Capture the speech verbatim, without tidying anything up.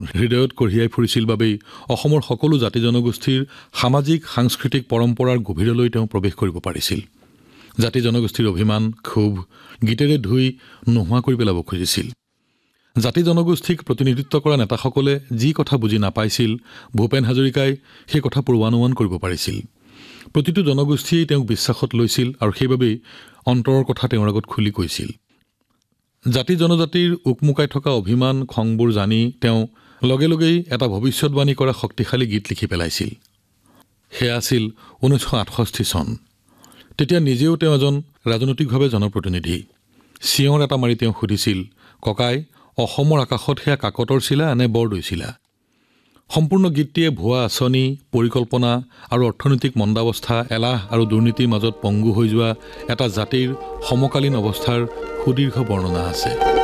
হৃদয়ত কঢ়িয়াই ফুৰিছিল বাবেই অসমৰ সকলো জাতি জনগোষ্ঠীৰ সামাজিক সাংস্কৃতিক পৰম্পৰাৰ গভীৰলৈ তেওঁ প্ৰৱেশ কৰিব পাৰিছিল। জাতি জনগোষ্ঠীৰ অভিমান ক্ষোভ গীতেৰে ধুই নোহোৱা কৰি পেলাব খুজিছিল। জাতি জনগোষ্ঠীক প্ৰতিনিধিত্ব কৰা নেতাসকলে যি কথা বুজি নাপাইছিল ভূপেন হাজৰিকাই সেই কথা পূৰ্বানুমান কৰিব পাৰিছিল। প্ৰতিটো জনগোষ্ঠীয়ে তেওঁক বিশ্বাসত লৈছিল আৰু সেইবাবেই অন্তৰৰ কথা তেওঁৰ আগত খুলি কৈছিল। জাতি জনজাতিৰ উকমুকাই থকা অভিমান খংবোৰ জানি তেওঁ লগে লগেই এটা ভৱিষ্যতবাণী কৰা শক্তিশালী গীত লিখি পেলাইছিল। সেয়া আছিল ঊনৈছশ আঠষষ্ঠি চন। তেতিয়া নিজেও তেওঁ এজন ৰাজনৈতিকভাৱে জনপ্ৰতিনিধি। চিঞৰ এটা মাৰি তেওঁ সুধিছিল, ককাই অসমৰ আকাশত সেয়া কাকতৰ চিলা নে বৰদৈ চিলা? সম্পূৰ্ণ গীতটিয়ে ভুৱা আঁচনি পৰিকল্পনা আৰু অৰ্থনৈতিক মন্দাৱস্থা এলাহ আৰু দুৰ্নীতিৰ মাজত পংগু হৈ যোৱা এটা জাতিৰ সমকালীন অৱস্থাৰ সুদীৰ্ঘ বৰ্ণনা আছে।